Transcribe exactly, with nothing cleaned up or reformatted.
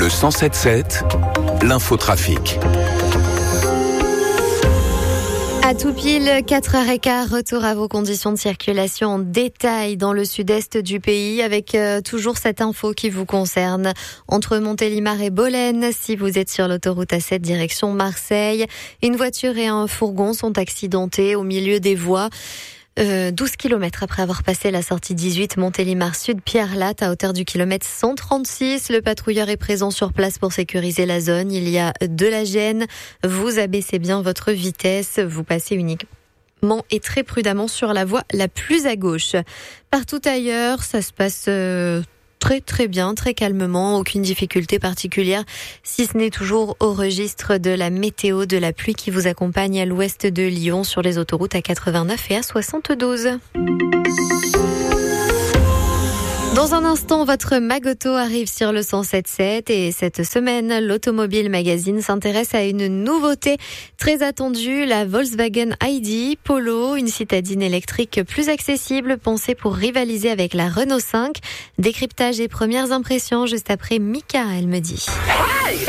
Le cent sept sept, l'infotrafic. À tout pile, quatre heures quinze, retour à vos conditions de circulation en détail dans le sud-est du pays avec euh, toujours cette info qui vous concerne. Entre Montélimar et Bolène, si vous êtes sur l'autoroute A sept direction Marseille, une voiture et un fourgon sont accidentés au milieu des voies. Euh, douze kilomètres après avoir passé la sortie dix-huit Montélimar Sud Pierre-Latte à hauteur du kilomètre cent trente-six. Le patrouilleur est présent sur place pour sécuriser la zone. Il y a de la gêne. Vous abaissez bien votre vitesse. Vous passez uniquement et très prudemment sur la voie la plus à gauche. Partout ailleurs, ça se passe euh, très très bien, très calmement. Aucune difficulté particulière, si ce n'est toujours au registre de la météo, de la pluie qui vous accompagne à l'ouest de Lyon sur les autoroutes A quatre-vingt-neuf et A soixante-douze. Dans un instant, votre Magoto arrive sur le cent sept sept et cette semaine, l'Automobile Magazine s'intéresse à une nouveauté très attendue, la Volkswagen I D Polo, une citadine électrique plus accessible, pensée pour rivaliser avec la Renault cinq. Décryptage et premières impressions juste après Mika, elle me dit.